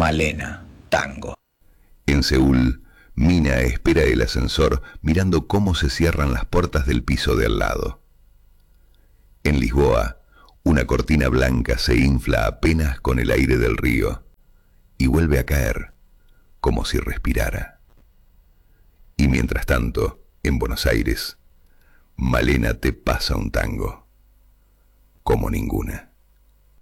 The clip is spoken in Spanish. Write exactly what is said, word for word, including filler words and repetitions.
Malena, tango. En Seúl, Mina espera el ascensor mirando cómo se cierran las puertas del piso de al lado. En Lisboa, una cortina blanca se infla apenas con el aire del río y vuelve a caer, como si respirara. Y mientras tanto, en Buenos Aires, Malena te pasa un tango, como ninguna.